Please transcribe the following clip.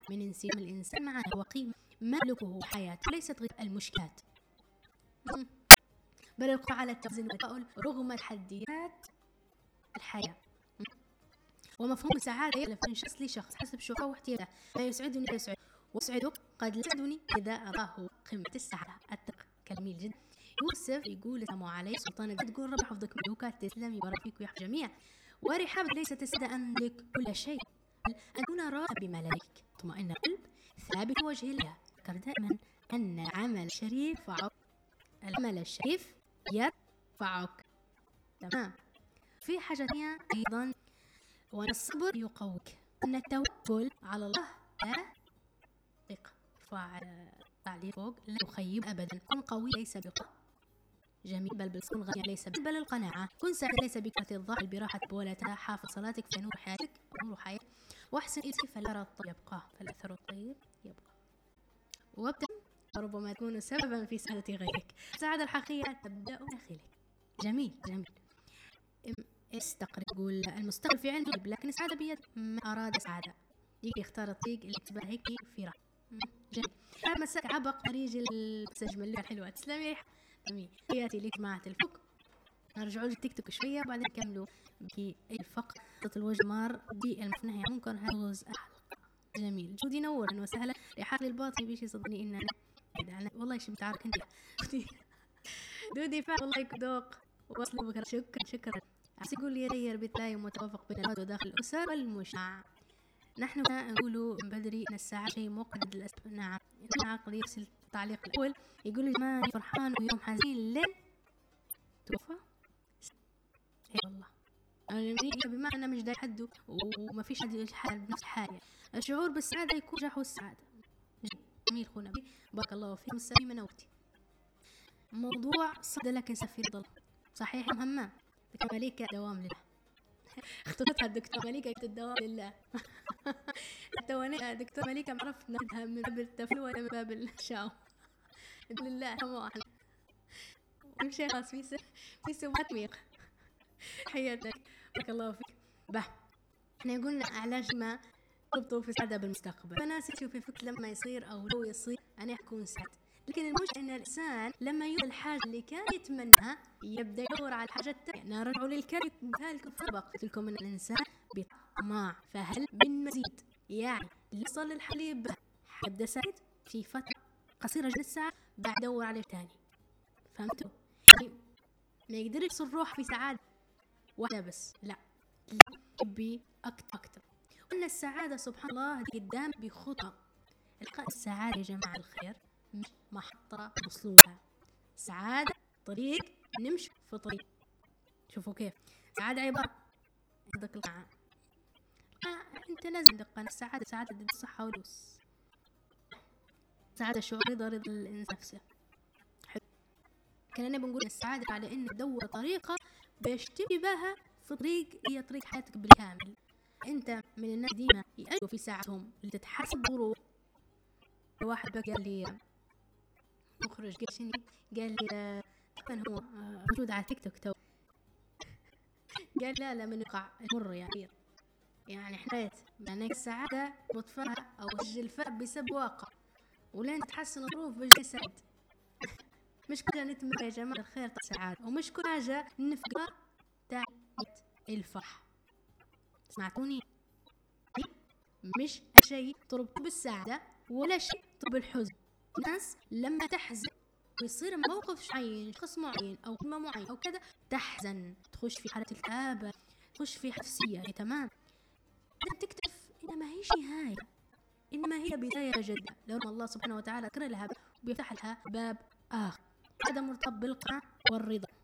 من انسجام الإنسان مع وقيمة ملكه حياته، ليست غير المشكلات، بل القدرة على التوازن والتفاؤل رغم تحديات الحياة. ومفهوم السعادة يختلف من شخص لشخص حسب شعوره واحتياجاته. ما يسعدني لا يسعد، ويسعدك قد لا يسعدني إذا أراه قمة السعادة. التق جميل جدا. يوسف يقول السلام عليك سلطان، تقول رب حفظك ملوكات، تسلمي ويبارك فيك ويحفظ جميع. ورحاب ليست السعادة أن تملك كل شيء، أن تكون راضيا بما لديك، اطمئن القلب، ثابت وجه الله. ذكر دائما أن العمل الشريف يرفعك، العمل الشريف يرفعك. تمام. في حاجة ثانية أيضا، وأن الصبر يقويك، أن التوكل على الله لا ثقة. تعليق فوق، لا يخيب أبدا. كن قوي ليس بقوة جميل بل بالصبر، غني ليس بل القناعة. كن سعيد ليس بكثرة الضحك، براحة بولتها. حافظ صلاتك فنور حياتك ونور حياتك. واحسن إليك فالأثر الطيب يبقى، فالأثر الطيب يبقى. وابدأ ربما تكون سببا في سعادة غيرك. السعادة الحقيقية تبدأ داخلك. جميل جميل. استقر يقول المستقبل في علم، لكن السعادة بيد من أراد سعادة. يجي يختار الطريق اللي تبقى هيك في راحة. جميل. مساك عبق مريج المسج مليون حلوة. تسلمي جميل. حياتي ليك مع الفك. نرجعوا للتيك توك شوية بعدين نكملوا بالفقرة الوجه مار دي المفنهية ممكن هذوز أحلق. جميل. جودي نور وسهلا. لحاق الباطي بيشي صدقني إن أنا والله شي بتعرف أنت دودي فعلا والله كدوق وصلوا بكرة. شكرا. يقول لي يغير بتلاقي متوافق بين الأولاد وداخل الأسر والمجتمع. نحن نقول من بدري أن الساعة شيء مقعد للأسف. نعم. عقل يرسل التعليق الأول يقول لي ما فرحان ويوم حزين لن توفى. اي والله بما أنه مش داي حده وما فيش حد يحال بنفس الحالة. الشعور بالسعادة يكون جاحو السعادة. جميل خونا بارك الله فيكم. السلامة نوتي. موضوع صد لك سفير ضل صحيح مهمة. دكتور مليكة دوام لله. اختطتها الدكتور مليكة الدوام لله. التواني دكتور مليكة معرفت نردها من باب التفل ولا من باب الشاو. لله ما احنا نمشي خلاص في سمات ميق. حياتك بارك الله فيك. احنا قلنا علاج ما تربطوا في السعادة بالمستقبل. فناس تشوف فكر لما يصير او لو يصير انا اكون سعد، لكن المشكلة ان الانسان لما يوصل الحاجة اللي كان يتمناها يبدا يدور على الحاجة الثانية. نرجع للكلمة مثالكم سبق قلت لكم ان الانسان بطمع، فهل من مزيد يعني اللي صار للحليب حبدا سعيد في فترة قصيرة جدا الساعة بعد دور عليه تاني. فهمتوا؟ يعني ما يقدر يصل روح في سعادة واحدة بس، لا يبي أكتر. وأن السعادة سبحان الله قدام بخطى. السعادة يا جماعة الخير مش محطة وصولها. سعادة طريق نمشي في طريق. شوفوا كيف سعادة عبارة عندك القناعة. أنت لازم عندك السعادة سعادة الصحة والفلوس. سعادة الشعور رضا الإنسان نفسه. كنا بنقول السعادة على إن تدور طريقة باش تبي بها في طريق هي طريق حياتك بالكامل. أنت من الناس ديما يأجوا في ساعتهم اللي تتحسب ظروف. واحد بقى قال لي مخرج قال لي كان هو موجود على تيك توك تو. قال لا من يقع المر يعني حياة يعني السعادة مطفاها أو الجلفاء بسبب واقع، ولين تحسن الظروف باش سعيد. مش كلنا نتمنى يا جماعة الخير السعادة، ومش كل حاجة نفقر تاعت الفرح. سمعتوني؟ مش شيء تربط بالسعادة ولا شيء تربط بالحزن. الناس لما تحزن ويصير موقف معين شخص معين أو كلمة معين أو كذا تحزن، تخش في حالة الكآبة، تخش في حفسية. تمام. تكتف إنما هي نهاية، إنما هي بداية جديدة. لو الله سبحانه وتعالى كره لها وبيفتح لها باب آخر. هذا مرتبط بالقناعة والرضا.